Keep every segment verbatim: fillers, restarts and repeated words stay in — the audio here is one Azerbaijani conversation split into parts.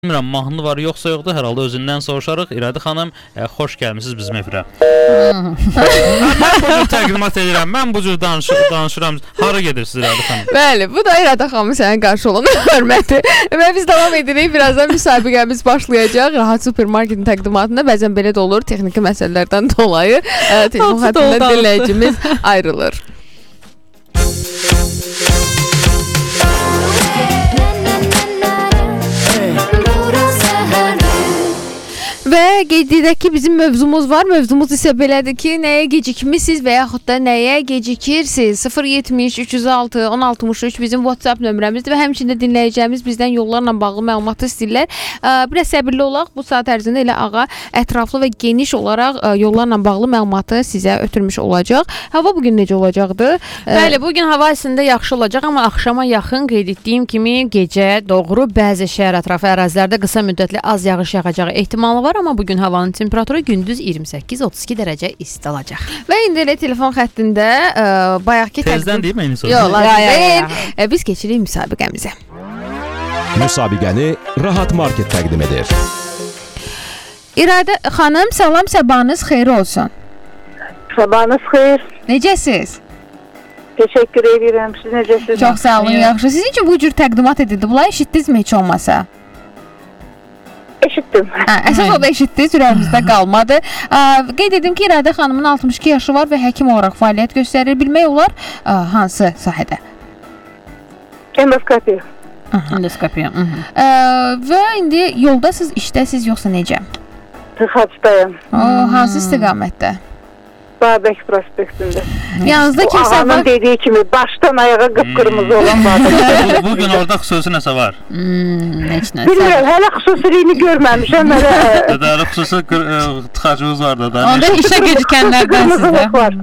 Bilmirəm, mahnı var yoxsa yoxdur, hər halda özündən soruşarıq. İradə xanım, e, xoş gəlmisiniz bizim efirə. Mən bu cür təqdimat edirəm, mən bu cür danışır, danışıram. Hara gedirsiniz İradə xanım? Bəli, bu da İradə xanımın sənin qarşı olan hörməti. Və biz davam edirik, birazdan müsabiqəmiz başlayacaq. Rahat Supermarketin təqdimatında bəzən belə də olur, texniki məsələlərdən dolayı e, telefon xəttində dinləyicimiz ayrılır. Və qeyd edək ki, bizim mövzumuz var. Mövzumuz isə belədir ki, nəyə gecikmisiniz və yaxud da nəyə gecikirsiniz? sıfır yetmiş üç yüz altı on altmış üç bizim WhatsApp nömrəmizdir və həmçində dinləyəcəyimiz bizdən yollarla bağlı məlumatı istəyirlər. Biraz səbirli olaq. Bu saat ərzində elə ağa ətraflı və geniş olaraq yollarla bağlı məlumatı sizə ötürmüş olacaq. Hava bugün necə olacaqdı? Bəli, bugün hava əslində yaxşı olacaq, amma axşama yaxın qeyd etdiyim kimi gecə doğru bəzi şəhər ətrafı ərazilərdə qısa müddətli az yağış yağacağı ehtimalı var. Amma bugün havanın temperaturu gündüz iyirmi səkkiz otuz iki dərəcə isti olacaq. Və indi elə telefon xəttində ə, bayaqki Tezdən deyim eyni soru. Yox, lazım. Biz keçirik müsabiqəmizə. Müsabiqəni Rahat Market təqdim edir. İradə xanım, salam, sabahınız xeyir olsun. Sabahınız xeyir. Necəsiz? Təşəkkür edirəm. Siz necəsiniz? Çox sağ olun, yaxşı. Sizin üçün bu cür təqdimat edildi. Bunları eşitdinizmi heç olmasa? Eşitdim. Hə, əsas o da eşitdiniz, ürəyimizdə qalmadı. Ə, qeyd edim ki, İradə xanımın altmış iki yaşı var və həkim olaraq fəaliyyət göstərir. Bilmək olar ə, hansı sahədə? Endoskopiya. Endoskopiya. Ə, və indi yoldasınız, işdəsiz yoxsa necə? Tıxacdayım. O, hansı istiqamətdə? Babək prospektində. Yanınızda kimsə var? Ağanın dediyi kimi başdan ayağa qıpqırmızı olan Babək. Bugün orada xüsusi nəsə var? Hmm, heç nəsə. Bilmirəm, hələ xüsusiliyini görməmişəm. Hələ Dədə xüsusi tıxacımız var da. Onda işə gecikənlərdən sizdə. var.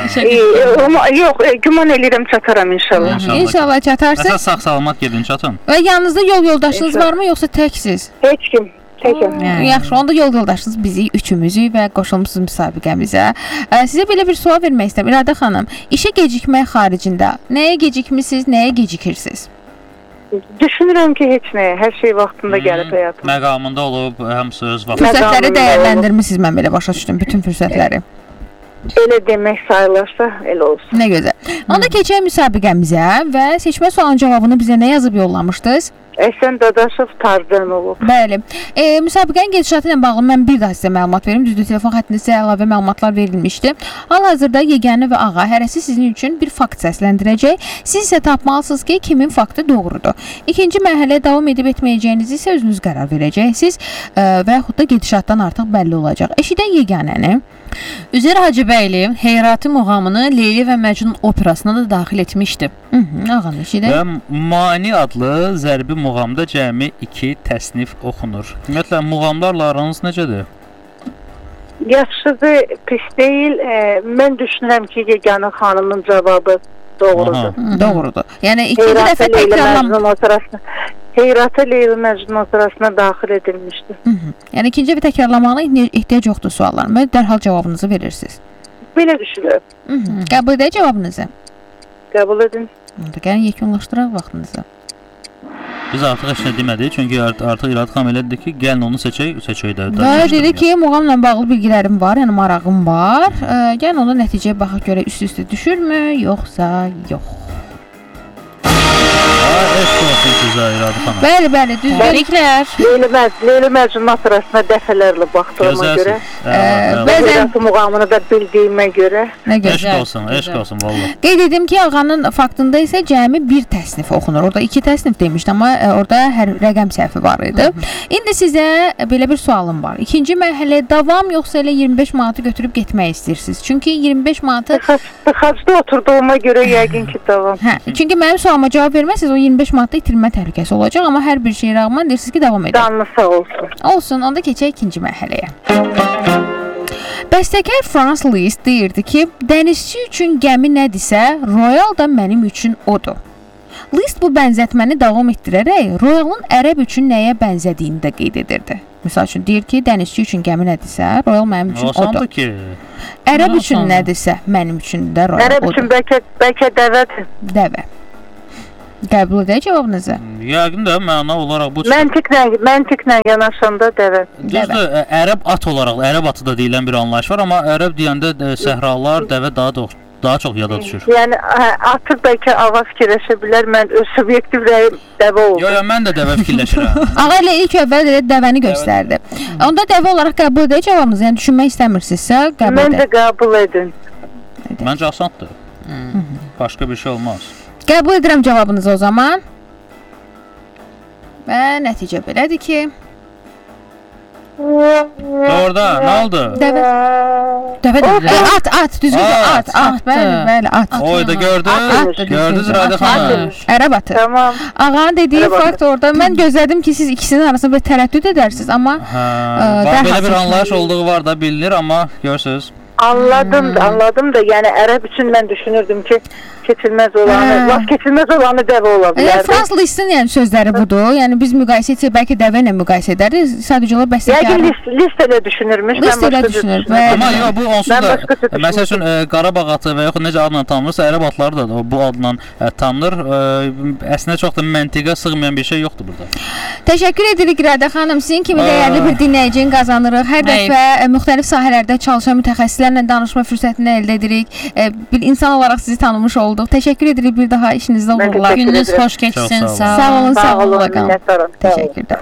Yox, güman edirəm çataram inşallah. İnşallah çatarsınız. Əsas sağ-salamat gedin, çatın. Və yanınızda yol yoldaşınız varmı, yoxsa təksiz? Heç kim. Təkəm. Yaxşı, onda yol yoldaşınız bizi üçümüzü və qoşulmuşsunuz müsabiqəmizə. Sizə belə bir sual vermək istəyirəm. İradə xanım, işə gecikmək xaricində nəyə gecikmisiniz, nəyə gecikirsiniz? Düşünürəm ki, heç nəyə, hər şey vaxtında gəlib həyatım. Məqamında olub, həm söz vaxtında. Fürsətləri dəyərləndirmisiniz, mən belə başa düşdüm, bütün fürsətləri. Elə demək sayılırsa, elə olsun. Nə gözəl. Onda keçək müsabiqəmizə və seçmə sualının cavabını bizə nə yazıb yollamışdınız? Əhsən Dadaşov Tarzan olub. Bəli. E, müsabiqənin gedişatı ilə bağlı mən bir daha sizə məlumat verim. Düzdür, telefon xəttinizə əlavə məlumatlar verilmişdi. Hal-hazırda yeganə və ağa hərəsi sizin üçün bir fakt səsləndirəcək. Siz isə tapmalısınız ki, kimin faktı doğrudur. İkinci mərhələyə davam edib etməyəcəyinizi isə özünüz qərar verəcəksiniz e, və yaxud da gedişatdan artıq bəlli olacaq. Eşidən yeganəni Üzeyir Hacıbəyli Heyrati muğamını Leyli və Məcnun operasına da daxil etmişdi. Hı -hı, ağanı eşidən. Və Mani adlı zərbi muğamda cəmi iki təsnif oxunur. Ümumiyyətlə, muğamlarla aranız necədir? Yaxşıdır, pis deyil. E, mən düşünürəm ki, yeganə xanımın cavabı doğrudur. Hı, doğrudur. Yəni ikinci dəfə təkrarlanma. Heyrata Leyli Məcnun operasına daxil edilmişdi. Hı -hı. Yəni ikinci və təkrarlamağına ehtiyac yoxdur suallarına və dərhal cavabınızı verirsiniz. Belə düşünürəm. Hı -hı. Qəbul edək cavabınızı. Qəbul edin. Onda gəlin yekunlaşdıraq vaxtınızı. Biz artıq heç nə demədik, çünki artıq İradə xanım elə dedi ki, gəlin onu seçək, seçək də. Və dedi ki, muğamla bağlı bilgilərim var, yəni marağım var. E, gəlin onda nəticəyə baxaq görə üst-üstə düşürmü, yoxsa yox. Eşq olsun sizə İradə xanım. Bəli, bəli, düzdürüklər. Leyli Məcnun, Leyli Məcnun operasına dəfələrlə baxdığıma görə. Heyrati muğamını da bildiyimə görə. Nə Eşq gözəl. olsun, eşq olsun vallahi. Qeyd edim ki, ağanın faktında isə cəmi bir təsnif oxunur. Orada iki təsnif demişdi, amma orada hər rəqəm səhvi var idi. İndi sizə belə bir sualım var. İkinci mərhələyə davam yoxsa elə iyirmi beş manatı götürüb getmək istəyirsiniz? Çünki iyirmi beş manatı Tıxacda oturduğuma görə yəqin ki, davam. Hə, çünki mənim sualıma cavab verməsəz o iyirmi beş manatda itirmə təhlükəsi olacaq, amma hər bir şey rəğmən deyirsiniz ki, davam edin. Canlı sağ olsun. Olsun, onda keçək ikinci mərhələyə. Bəstəkar Franz Liszt deyirdi ki, dənizçi üçün gəmi nədirsə, Royal da mənim üçün odur. Liszt bu bənzətməni davam etdirərək Royalın ərəb üçün nəyə bənzədiyini də qeyd edirdi. Məsəl üçün deyir ki, dənizçi üçün gəmi nədirsə, Royal mənim üçün odur. Ki. Ərəb üçün nədirsə, mənim üçün də Royal odur. Ərəb üçün bəlkə bəlkə dəvədir. Dəvə. Qəbul edək cavabınızı. Yəqin də məna olaraq bu Məntiqlə, məntiqlə yanaşanda dəvə. düzdür, ə, ərəb at olaraq, ərəb atı da deyilən bir anlayış var, amma ərəb deyəndə ə, səhralar, dəvə daha da daha çox yada düşür. Yəni hə, atı bəlkə ava fikirləşə bilər, mən öz subyektiv rəyim dəvə oldu. Yo, yo, mən də dəvə fikirləşirəm. Ağa elə ilk əvvəl elə dəvəni göstərdi. Onda dəvə olaraq qəbul edək cavabınızı. Yəni düşünmək istəmirsinizsə, qəbul Mən də edək. qəbul edin. Məncə asandır. Başqa bir şey olmaz. Qəbul edirəm cavabınızı o zaman. Və nəticə belədir ki, Orada, nə oldu? dəvə Dəvə E, deyirlər. at, at, düzgün At, at, at, bəli, bəli, at. Oy da gördünüz? Atdır, Gördünüz düzgün. Radə xanım? Ərəb atı. Tamam. Ağanın dediyi Ərəb atı. fakt orada. Mən gözlədim ki, siz ikisinin arasında bir tərəddüd edərsiniz, amma Hə, Ə, bax, belə dərhal bir seçmək. anlayış olduğu var da bilinir, amma görürsüz. Anladım da, anladım da. Yəni ərəb üçün mən düşünürdüm ki, keçilməz olanı, Hə. laf keçilməz olanı dəvə ola e, bilər. Frans Liszt'in yəni sözləri budur. Yəni biz müqayisə etsək bəlkə dəvə ilə müqayisə edərik. Sadəcə olaraq Yəqin bəstəkar. list, list elə düşünürmüş. List mən elə başqa cür düşünür, düşünürdüm. bəli. Amma yox, bu onsuz Mən da başqa cür məsəl üçün e, Qarabağ atı və yaxud necə adla tanınırsa, ərəb atları da o, bu adla e, tanınır. E, əslində çox da məntiqə sığmayan bir şey yoxdur burada. Təşəkkür edirik Radə xanım. Sizin kimi Aa. dəyərli bir dinləyicini qazanırıq. Hər Hayır. dəfə e, müxtəlif sahələrdə çalışan mütəxəssislərlə danışma fürsətini əldə edirik. E, bir insan olaraq sizi tanımış olduq. Təşəkkür edirik bir daha işinizdə Mən uğurlar. təşəkkür Gününüz edirəm. xoş keçsin. Çox sağ olun. Sağ Sağ olun. olun, Sağ sağ olun. olun, Sağ olun. minnətdaram. Sağ olun. Təşəkkürlər.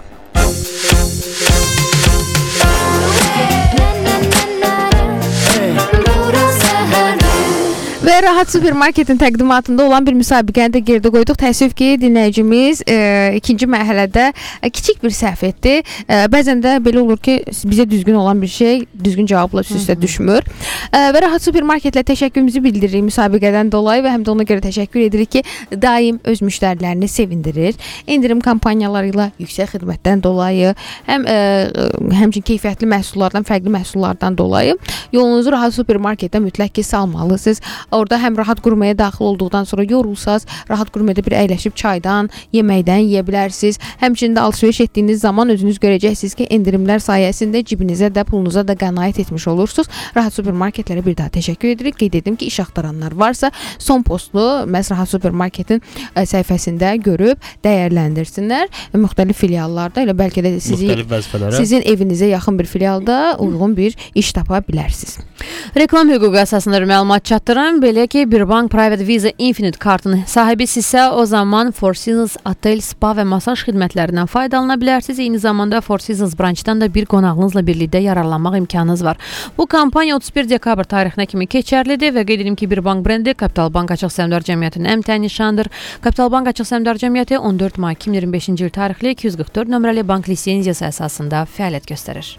Və Rahat Supermarketin təqdimatında olan bir müsabiqəni də gerdə qoyduq. Təəssüf ki, dinləyicimiz e, ikinci mərhələdə e, kiçik bir səhv etdi. E, bəzən də belə olur ki, bizə düzgün olan bir şey düzgün cavabla üst-üstə düşmür. E, və Rahat Supermarketlə təşəkkürümüzü bildiririk müsabiqədən dolayı və həm də ona görə təşəkkür edirik ki, daim öz müştərilərini sevindirir. Endirim kampaniyaları ilə yüksək xidmətdən dolayı, həm e, həmçinin keyfiyyətli məhsullardan, fərqli məhsullardan dolayı yolunuzu Rahat Supermarketdə mütləq ki, salmalısınız. Orada həm rahat qurmaya daxil olduqdan sonra yorulsaz, rahat qurmada bir əyləşib çaydan, yeməkdən yeyə bilərsiniz. Həmçinin də alış-veriş etdiyiniz zaman özünüz görəcəksiniz ki, endirimlər sayəsində cibinizə də, pulunuza da qənaət etmiş olursunuz. Rahat Supermarketlərə bir daha təşəkkür edirik. Qeyd edim ki, iş axtaranlar varsa, son postlu məhz Rahat Supermarketin ə, səhifəsində görüb dəyərləndirsinlər. Müxtəlif filiallarda, elə bəlkə də sizi, Müxtəlif vəzifələrə. sizin evinizə yaxın bir filialda uyğun bir iş tapa bilərsiniz. Reklam hüququ əsasında məlumat çatdırın. Belə ki, bir bank Private Visa Infinite kartının sahibisinizsə, o zaman Four Seasons otel, spa və masaj xidmətlərindən faydalana bilərsiniz. Eyni zamanda Four Seasons branchdan da bir qonağınızla birlikdə yararlanmaq imkanınız var. Bu kampaniya otuz bir dekabr tarixinə kimi keçərlidir və qeyd edim ki, bir bank brendi Kapital Bank Açıq Səhmdar Cəmiyyətinin əmtəyi nişandır. Kapital Bank Açıq Səhmdar Cəmiyyəti on dörd may iki min iyirmi beşinci il tarixli iki yüz qırx dörd nömrəli bank lisenziyası əsasında fəaliyyət göstərir.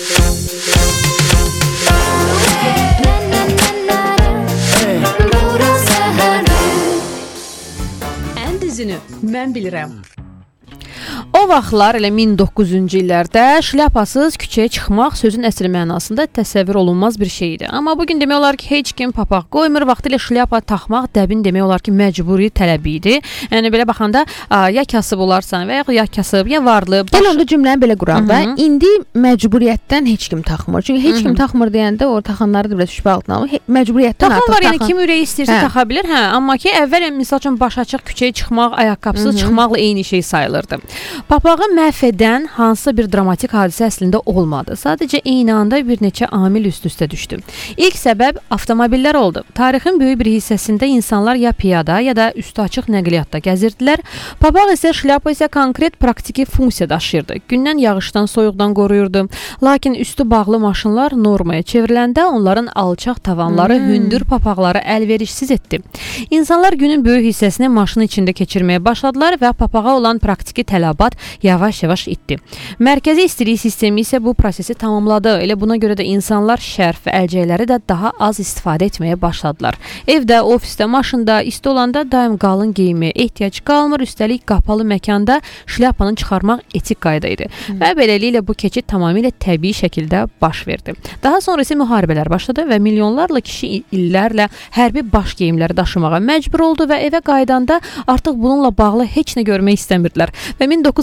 Ən düzünü mən bilirəm. O vaxtlar elə min doqquz yüzüncü illərdə şlyapasız küçəyə çıxmaq sözün əsl mənasında təsəvvür olunmaz bir şey idi. Amma bugün demək olar ki, heç kim papaq qoymur. Vaxtilə şlyapa taxmaq dəbin demək olar ki, məcburi tələbi idi. Yəni belə baxanda ya kasıb olarsan və ya ya kasıb, ya varlı. Baş... Gəl onda cümləni belə quraq da. İndi məcburiyyətdən heç kim taxmır. Çünki heç Hı -hı. kim taxmır deyəndə o taxanları da biraz şübhə altına alır. Məcburiyyətdən Taxan artıq var, yəni taxan. kim ürəyi istəyirsə Hə. taxa bilər. Hə, amma ki əvvəl məsəl üçün baş açıq küçəyə çıxmaq, ayaqqabısız çıxmaqla eyni şey sayılırdı. Papağı məhv edən hansısa bir dramatik hadisə əslində olmadı. Sadəcə eyni anda bir neçə amil üst-üstə düşdü. İlk səbəb avtomobillər oldu. Tarixin böyük bir hissəsində insanlar ya piyada, ya da üstü açıq nəqliyyatda gəzirdilər. Papaq isə, şlyapa isə konkret praktiki funksiya daşıyırdı. Gündən, yağışdan, soyuqdan qoruyurdu. Lakin üstü bağlı maşınlar normaya çevriləndə onların alçaq tavanları, hmm. hündür papaqları əlverişsiz etdi. İnsanlar günün böyük hissəsini maşının içində keçirməyə başladılar və papağa olan praktiki tələbat yavaş-yavaş itdi. Mərkəzi istilik sistemi isə bu prosesi tamamladı. Elə buna görə də insanlar şərf və əlcəkləri də daha az istifadə etməyə başladılar. Evdə, ofisdə, maşında, isti olanda daim qalın geyinməyə ehtiyac qalmır. Üstəlik qapalı məkanda şlyapanı çıxarmaq etik qayda idi. Hmm. Və beləliklə bu keçid tamamilə təbii şəkildə baş verdi. Daha sonra isə müharibələr başladı və milyonlarla kişi illərlə hərbi baş geyimləri daşımağa məcbur oldu və evə qayıdanda artıq bununla bağlı heç nə görmək istəmirdilər. Və min doqquz yüz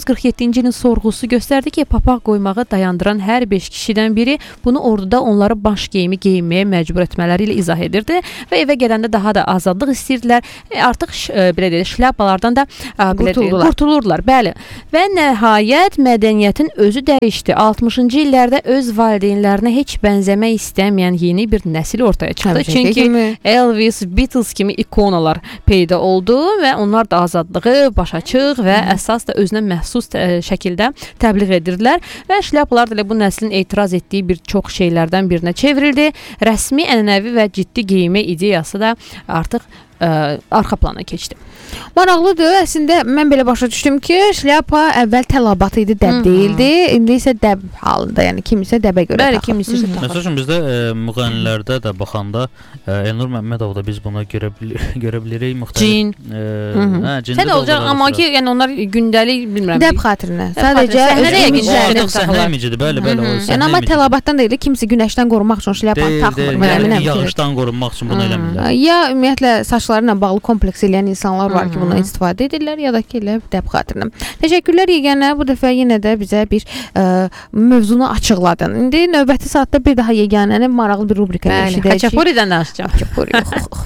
qırx yeddinci ilin sorğusu göstərdi ki, papaq qoymağı dayandıran hər beş kişidən biri bunu orduda onları baş geyimi geyinməyə məcbur etmələri ilə izah edirdi və evə gələndə daha da azadlıq istəyirdilər. E, artıq e, belə deyək, şlyapalardan da e, belə deyək, qurtulurlar. Bəli. Və nəhayət mədəniyyətin özü dəyişdi. altmışıncı illərdə öz valideynlərinə heç bənzəmək istəməyən yeni bir nəsil ortaya çıxdı. Çünki Elvis, Beatles kimi ikonalar peyda oldu və onlar da azadlığı başaçıq və əsas da özünə məxsus şəkildə təbliğ edirdilər və şlyapalar da bu nəslin etiraz etdiyi bir çox şeylərdən birinə çevrildi. Rəsmi, ənənəvi və ciddi geyinmə ideyası da artıq ə, arxa plana keçdi. Maraqlıdır. Əslində mən belə başa düşdüm ki, şlyapa əvvəl tələbat idi, dəb deyildi. İndi isə dəb halında, yəni kimisə dəbə görə Bəli, taxır. kimisi taxır. Məsəl üçün bizdə e, müğənnilərdə də baxanda e, Elnur Məmmədovda biz bunu görə, bil görə bilirik müxtəlif. Cin. E, hə, Sən olacaq, amma ki, yəni onlar gündəlik bilmirəm. Dəb xatirinə. Sadəcə səhnəyə imiclərini səhnə imicidir. Bəli, bəli, o səhnə. Yəni amma tələbatdan deyil, kimisi günəşdən qorunmaq üçün şlyapa taxmır. Mən əminəm ki, yağışdan qorunmaq üçün bunu eləmirlər. Ya ümumiyyətlə saçları ilə bağlı kompleks eləyən insanlar var ki, bundan istifadə edirlər, ya da ki, elə dəb xatirinə. Təşəkkürlər yeganə. Bu dəfə yenə də bizə bir ə, mövzunu açıqladın. İndi növbəti saatda bir daha yeganənin maraqlı bir rubrika eşidəcəyik. Xaçapuridən danışacağam. Xaçapuri.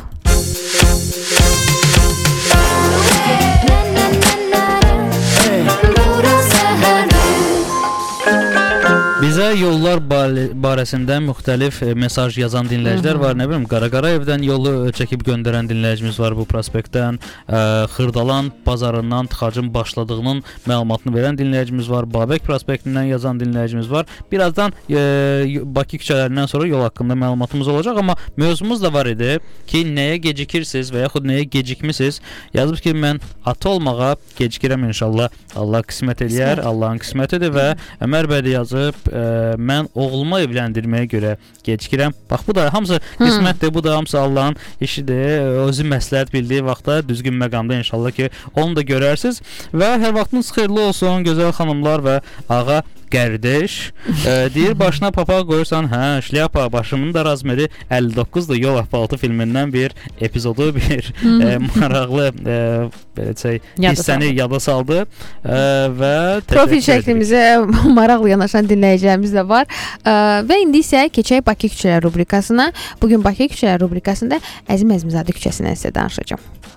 Bizə yollar barəsində müxtəlif mesaj yazan dinləyicilər var. Nə bilim, Qaraqarayevdən yolu çəkib göndərən dinləyicimiz var bu prospektdən. Ə, Xırdalan bazarından tıxacın başladığının məlumatını verən dinləyicimiz var. Babək prospektindən yazan dinləyicimiz var. Birazdan ə, Bakı küçələrindən sonra yol haqqında məlumatımız olacaq, amma mövzumuz da var idi ki, nəyə gecikirsiniz və yaxud nəyə gecikmisiniz? Yazıb ki, mən ata olmağa gecikirəm inşallah. Allah qismət eləyər, Allahın qismətidir və Ömər bəy də yazıb ə, mən oğlumu evləndirməyə görə gecikirəm. Bax, bu da hamısı qismətdir, bu da hamısı Allahın işidir. Özü məsləhət bildiyi vaxtda düzgün məqamda inşallah ki, onu da görərsiniz. Və hər vaxtınız xeyirli olsun, gözəl xanımlar və ağa qardaş. e, deyir, başına papaq qoyursan, hə, şlyapa, başımın da razmeri əlli doqquzdur. Yol əhvalatı filmindən bir epizodu, bir e, maraqlı e, beləcək hissəni yada saldı e, və profil şəklimizə maraqlı yanaşan dinləyicilərimiz də var. E, və indi isə keçək Bakı küçələri rubrikasına. Bugün Bakı küçələri rubrikasında Əzim Əzmizadə küçəsindən sizə danışacağam.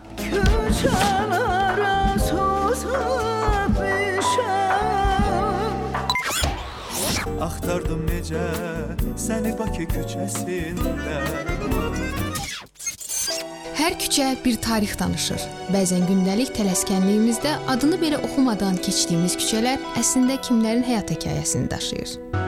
Axtardım necə səni Bakı küçəsində. Hər küçə bir tarix danışır. Bəzən gündəlik tələskənliyimizdə adını belə oxumadan keçdiyimiz küçələr əslində kimlərin həyat hekayəsini daşıyır.